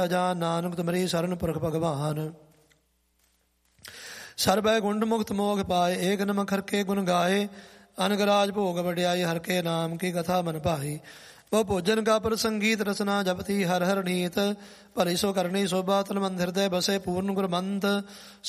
ਜਾਨ ਨਾਨਕ ਤੁਮਰੀ ਸਰਨ ਪੁਰਖ ਭਗਵਾਨ। ਸਰਬੈ ਗੁੰਡ ਮੁਕਤ ਮੋਗ ਪਾਏ ਏਕ ਨਮਕ ਹਰ ਕੇ ਗੁਣ ਗਾਏ। ਅਨਗ ਰਾਜ ਭੋਗ ਵਡਿਆਈ ਹਰ ਕੇ ਨਾਮ ਕੀ ਕਥਾ ਮਨ ਭਾਈ। ਉਹ ਭੋਜਨ ਕਾ ਪਰ ਸੰਗੀਤ ਰਸਨਾ ਜਪਤੀ ਹਰ ਹਰ ਨੀਤ। ਭਲੀ ਸੋ ਕਰਨੀ ਸੋਭਾ ਤਨ ਮੰਦ ਹਿਰਦੈ ਬਸੇ ਪੂਰਨ ਗੁਰਮੰਤ।